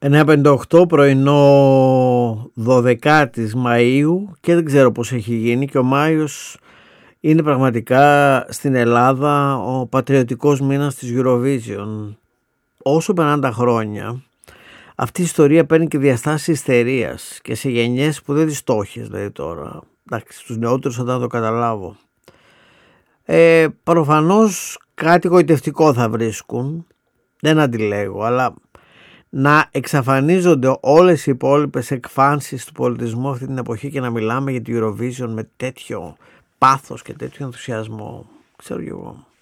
9:58 πρωινό 12 Μαΐου και δεν ξέρω πώς έχει γίνει και ο Μάιος είναι πραγματικά στην Ελλάδα ο πατριωτικός μήνας της Eurovision. Όσο περνάνε τα χρόνια αυτή η ιστορία παίρνει και διαστάσεις ιστερίας και σε γενιές που δεν τις στόχες, δηλαδή τώρα. Εντάξει, στους νεότερους θα το καταλάβω. Προφανώς κάτι γοητευτικό θα βρίσκουν, δεν αντιλέγω, αλλά να εξαφανίζονται όλες οι υπόλοιπες εκφάνσεις του πολιτισμού αυτή την εποχή και να μιλάμε για τη Eurovision με τέτοιο πάθος και τέτοιο ενθουσιασμό, ξέρω και εγώ.